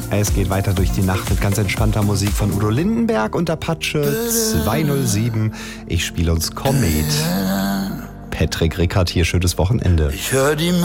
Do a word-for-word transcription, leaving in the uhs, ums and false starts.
Es geht weiter durch die Nacht mit ganz entspannter Musik von Udo Lindenberg und Apache zwei null sieben. Ich spiele uns Komet. Patrick Rickard hier, schönes Wochenende. Ich hör die